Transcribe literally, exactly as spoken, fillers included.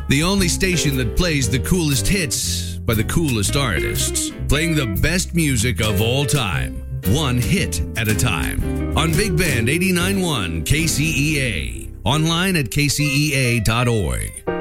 The only station that plays the coolest hits by the coolest artists, playing the best music of all time, one hit at a time. On Big Band eighty-nine point one K C E A. Online at K C E A dot org.